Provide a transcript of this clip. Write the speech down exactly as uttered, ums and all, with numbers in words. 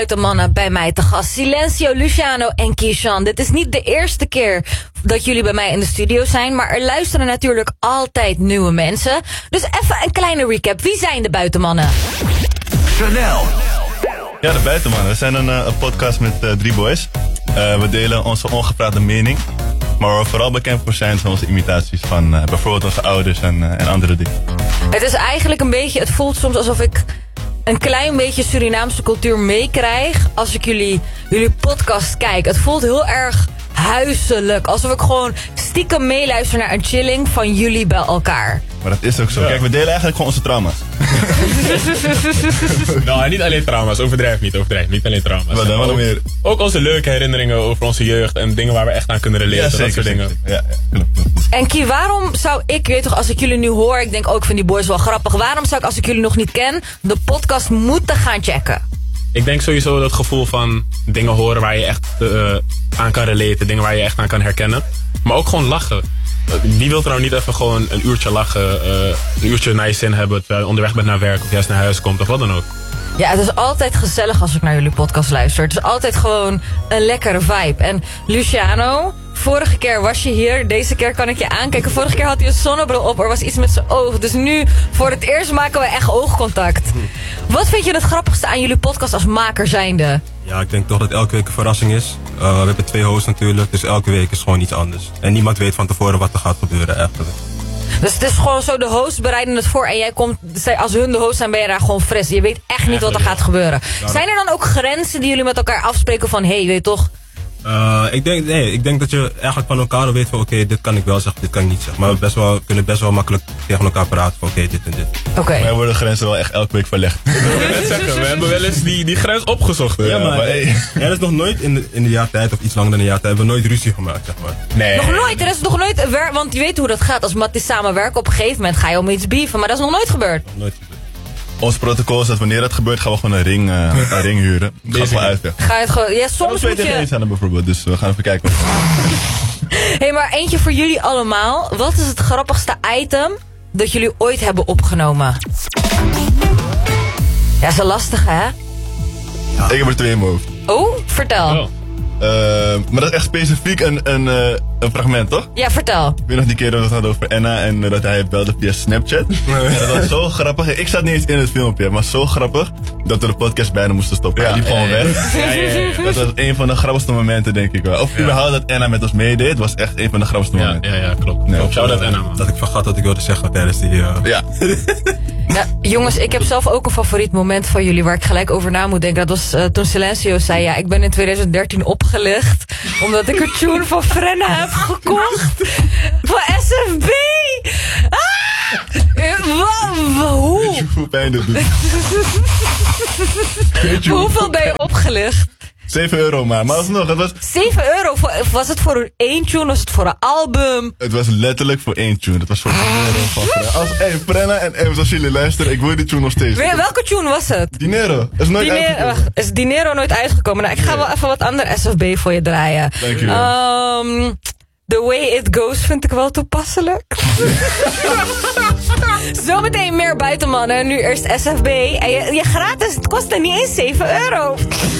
De mannen bij mij te gast, Silencio, Luciano en Keyshawn. Dit is niet de eerste keer dat jullie bij mij in de studio zijn, maar er luisteren natuurlijk altijd nieuwe mensen. Dus even een kleine recap. Wie zijn de buitenmannen? Chanel. Ja, de buitenmannen. We zijn een, uh, een podcast met uh, drie boys. Uh, we delen onze ongepraate mening. Maar waar we vooral bekend voor zijn, zijn onze imitaties van uh, bijvoorbeeld onze ouders en, uh, en andere dingen. Het is eigenlijk een beetje, het voelt soms alsof ik een klein beetje Surinaamse cultuur meekrijg als ik jullie, jullie podcast kijk. Het voelt heel erg huiselijk. Alsof ik gewoon stiekem meeluister naar een chilling van jullie bij elkaar. Maar dat is ook zo. Ja. Kijk, we delen eigenlijk gewoon onze trauma's. Nou, niet alleen trauma's. Overdrijf niet, overdrijf niet alleen trauma's. Wat dan? Wat meer? Ook onze leuke herinneringen over onze jeugd en dingen waar we echt aan kunnen relaten. Ja, zeker, dat soort dingen. Zeker. Ja, ja. En Kie, waarom zou ik, weet toch, als ik jullie nu hoor, ik denk ook van die boys wel grappig. Waarom zou ik, als ik jullie nog niet ken, de podcast moeten gaan checken? Ik denk sowieso dat gevoel van dingen horen waar je echt uh, aan kan relaten. Dingen waar je echt aan kan herkennen. Maar ook gewoon lachen. Wie wil er nou niet even gewoon een uurtje lachen, uh, een uurtje naar je zin hebben terwijl je onderweg bent naar werk of juist naar huis komt of wat dan ook. Ja, het is altijd gezellig als ik naar jullie podcast luister. Het is altijd gewoon een lekkere vibe. En Luciano, vorige keer was je hier, deze keer kan ik je aankijken. Vorige keer had hij een zonnebril op, er was iets met zijn oog. Dus nu, voor het eerst maken we echt oogcontact. Wat vind je het grappigste aan jullie podcast als maker zijnde? Ja, ik denk toch dat elke week een verrassing is. Uh, we hebben twee hosts natuurlijk, dus elke week is gewoon iets anders. En niemand weet van tevoren wat er gaat gebeuren eigenlijk. Dus het is gewoon zo, de hosts bereiden het voor en jij komt, als hun de host zijn, ben je daar gewoon fris. Je weet echt niet wat er gaat gebeuren. Zijn er dan ook grenzen die jullie met elkaar afspreken van, hé, hey, weet je toch? Uh, ik, denk, nee, ik denk dat je eigenlijk van elkaar weet van oké, okay, dit kan ik wel zeggen, dit kan ik niet zeggen. Maar we best wel, kunnen best wel makkelijk tegen elkaar praten van oké, okay, dit en dit. Oké. Okay. Maar worden de grenzen wel echt elke week verlegd. Ik wil net zeggen, we hebben wel eens die, die grens opgezocht. Ja, ja, maar, maar hey. Ja, er is nog nooit in de, in de jaar tijd, of iets langer dan een jaar tijd, hebben we nooit ruzie gemaakt, zeg maar. Nee. Nog nooit, er is nog nooit, want je weet hoe dat gaat. Als Matties samenwerken, op een gegeven moment ga je om iets beefen, maar dat is nog nooit gebeurd. Nooit gebeurd. Ons protocol is dat wanneer dat gebeurt, gaan we gewoon een ring, uh, een ring huren. Dat gaat wel uit. Ja. Ga je het gewoon, ja, soms moet je... eens aan bijvoorbeeld, dus we gaan even kijken. Hé, hey, maar eentje voor jullie allemaal. Wat is het grappigste item dat jullie ooit hebben opgenomen? Ja, is wel lastig, hè? Ja. Ik heb er twee in mijn hoofd. Oh, vertel. Oh. Uh, maar dat is echt specifiek een, een, uh, een fragment, toch? Ja, vertel. Ik weet nog die keer dat we het hadden over Enna en uh, dat hij belde via Snapchat. Ja, dat was zo grappig. Ik zat niet eens in het filmpje, maar zo grappig dat we de podcast bijna moesten stoppen. Ja, hij liep gewoon ja, ja. weg. Ja, ja, ja. Dat was een van de grappigste momenten, denk ik wel. Of ja. überhaupt dat Enna met ons meedeed, was echt een van de grappigste ja, momenten. Ja, ja, klopt. Nee, Shout out Enna, man. Dat ik vergat wat ik wilde zeggen tijdens die... Uh... Ja. Nou, jongens, ik heb zelf ook een favoriet moment van jullie waar ik gelijk over na moet denken. Dat was uh, toen Silencio zei, ja, ik ben in twintig dertien opgelicht omdat ik een tune van Frenna heb gekocht. Van S F B! Ah! Hoe? Weet je hoeveel pijn dat doet? Hoeveel ben je opgelicht? zeven euro maar, maar alsnog, het was... zeven euro? Was het voor één tune? Was het voor een album? Het was letterlijk voor één tune. Het was voor een euro van Frenna. Als, hey, Frenna en Ems, als jullie luisteren, ik wil die tune nog steeds. Welke tune was het? Dinero. Is nooit Dinero, uitgekomen. wacht, is Dinero nooit uitgekomen? Nou, ik ga wel even wat ander S F B voor je draaien. Dank je wel. Um, The Way It Goes vind ik wel toepasselijk. Zometeen meer buitenmannen. Nu eerst S F B. En je, je gratis, het kostte niet eens zeven euro.